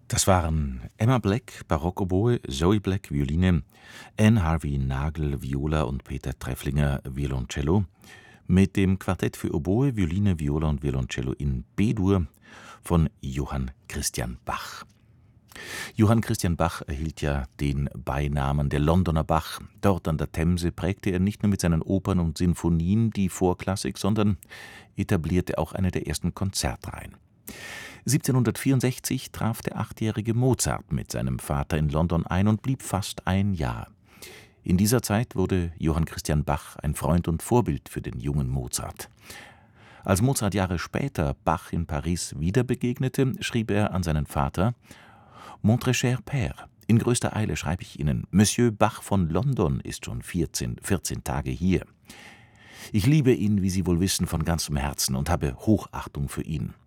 Das waren Emma Black, Barockoboe, Zoe Black, Violine, Anne Harvey Nagel, Viola und Peter Trefflinger, Violoncello, mit dem Quartett für Oboe, Violine, Viola und Violoncello in B-Dur von Johann Christian Bach. Johann Christian Bach erhielt ja den Beinamen der Londoner Bach. Dort an der Themse prägte er nicht nur mit seinen Opern und Sinfonien die Vorklassik, sondern etablierte auch eine der ersten Konzertreihen. 1764 traf der 8-jährige Mozart mit seinem Vater in London ein und blieb fast ein Jahr. In dieser Zeit wurde Johann Christian Bach ein Freund und Vorbild für den jungen Mozart. Als Mozart Jahre später Bach in Paris wieder begegnete, schrieb er an seinen Vater: »Mon très cher Père, in größter Eile schreibe ich Ihnen, Monsieur Bach von London ist schon 14 Tage hier. Ich liebe ihn, wie Sie wohl wissen, von ganzem Herzen und habe Hochachtung für ihn.